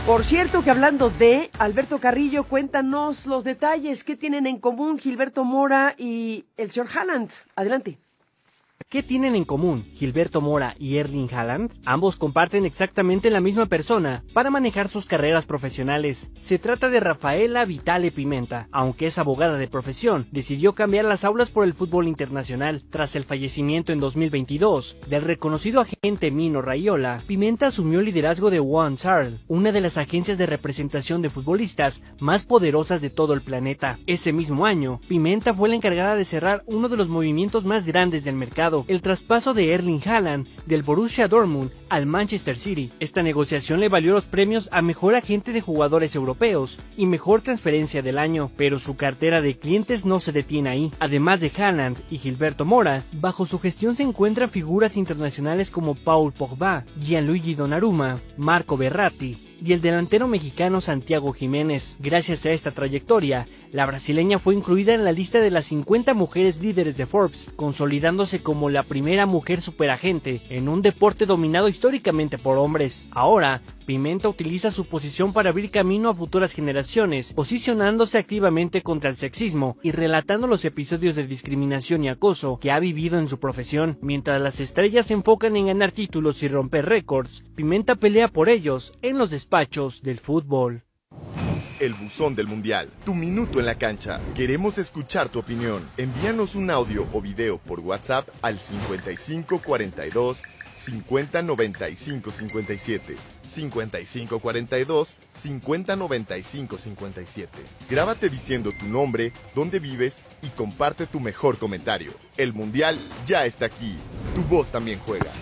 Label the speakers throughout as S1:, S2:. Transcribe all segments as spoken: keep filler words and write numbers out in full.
S1: Por cierto que hablando de Alberto Carrillo, cuéntanos los detalles. ¿Qué tienen en común Gilberto Mora y el señor Haaland? Adelante.
S2: ¿Qué tienen en común Gilberto Mora y Erling Haaland? Ambos comparten exactamente la misma persona para manejar sus carreras profesionales. Se trata de Rafaela Vitale Pimenta. Aunque es abogada de profesión, decidió cambiar las aulas por el fútbol internacional. Tras el fallecimiento en dos mil veintidós del reconocido agente Mino Raiola, Pimenta asumió el liderazgo de One Sarl, una de las agencias de representación de futbolistas más poderosas de todo el planeta. Ese mismo año, Pimenta fue la encargada de cerrar uno de los movimientos más grandes del mercado, el traspaso de Erling Haaland del Borussia Dortmund al Manchester City. Esta negociación le valió los premios a Mejor Agente de Jugadores Europeos y Mejor Transferencia del Año, pero su cartera de clientes no se detiene ahí. Además de Haaland y Gilberto Mora, bajo su gestión se encuentran figuras internacionales como Paul Pogba, Gianluigi Donnarumma, Marco Verratti y el delantero mexicano Santiago Jiménez. Gracias a esta trayectoria, la brasileña fue incluida en la lista de las cincuenta mujeres líderes de Forbes, consolidándose como la primera mujer superagente en un deporte dominado históricamente por hombres. Ahora, Pimenta utiliza su posición para abrir camino a futuras generaciones, posicionándose activamente contra el sexismo y relatando los episodios de discriminación y acoso que ha vivido en su profesión. Mientras las estrellas se enfocan en ganar títulos y romper récords, Pimenta pelea por ellos en los despachos del fútbol.
S3: El buzón del mundial, tu minuto en la cancha. Queremos escuchar tu opinión. Envíanos un audio o video por WhatsApp al cincuenta y cinco cuarenta y dos cincuenta noventa y cinco cincuenta y siete. cincuenta y cinco cuarenta y dos cincuenta noventa y cinco cincuenta y siete. Grábate diciendo tu nombre, dónde vives y comparte tu mejor comentario. El mundial ya está aquí. Tu voz también juega.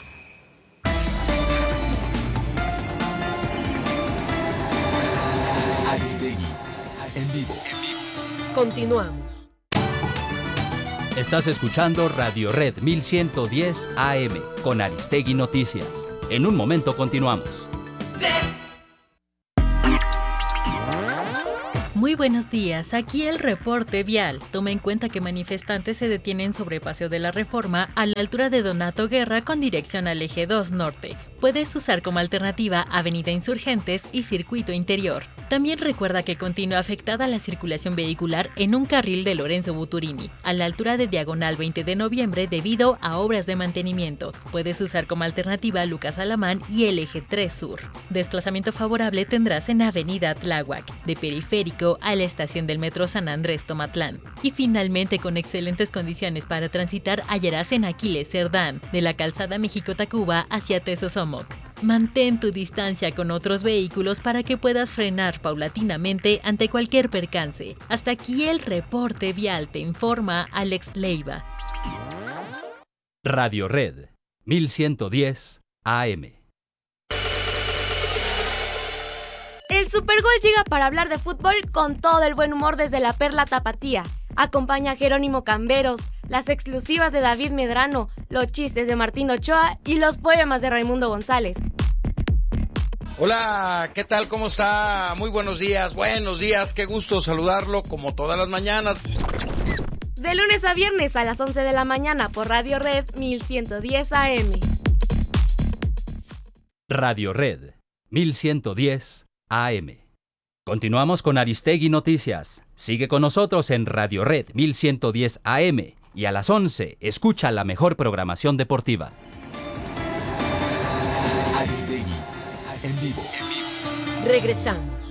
S4: Aristegui, en vivo.
S1: Continuamos.
S5: Estás escuchando Radio Red mil ciento diez A M con Aristegui Noticias. En un momento continuamos.
S6: Muy buenos días, aquí el reporte vial. Toma en cuenta que manifestantes se detienen sobre Paseo de la Reforma a la altura de Donato Guerra con dirección al eje dos norte. Puedes usar como alternativa Avenida Insurgentes y Circuito Interior. También recuerda que continúa afectada la circulación vehicular en un carril de Lorenzo Buturini, a la altura de Diagonal veinte de noviembre debido a obras de mantenimiento. Puedes usar como alternativa Lucas Alamán y el eje tres sur. Desplazamiento favorable tendrás en Avenida Tláhuac, de Periférico a la estación del Metro San Andrés Tomatlán. Y finalmente, con excelentes condiciones para transitar, hallarás en Aquiles Cerdán, de la calzada México-Tacuba hacia Tezosomoc. Mantén tu distancia con otros vehículos para que puedas frenar paulatinamente ante cualquier percance. Hasta aquí el reporte vial, te informa Alex Leiva.
S5: Radio Red mil ciento diez A M.
S7: El Supergol llega para hablar de fútbol con todo el buen humor desde la Perla Tapatía. Acompaña a Jerónimo Camberos, las exclusivas de David Medrano, los chistes de Martín Ochoa y los poemas de Raimundo González.
S8: Hola, ¿qué tal? ¿Cómo está? Muy buenos días, buenos días, qué gusto saludarlo como todas las mañanas.
S7: De lunes a viernes a las once de la mañana por Radio Red mil ciento diez A M.
S5: Radio Red mil ciento diez A M. Continuamos con Aristegui Noticias. Sigue con nosotros en Radio Red mil ciento diez A M y a las once escucha la mejor programación deportiva.
S4: Aristegui, en vivo.
S1: Regresamos.